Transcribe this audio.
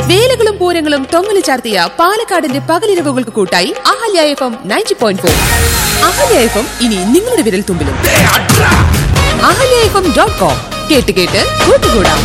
വേലകളും പൂരങ്ങളും തൊങ്ങല് ചാർത്തിയ പാലക്കാടിന്റെ പകലിരവുകൾക്ക് കൂട്ടായി അഹല്യ FM 90.4. അഹല്യ FM ഇനി നിങ്ങളുടെ വിരൽ തുമ്പിലും. ahല്യ FM.com കേട്ട് കേട്ട് കൂട്ടുകൂടാം.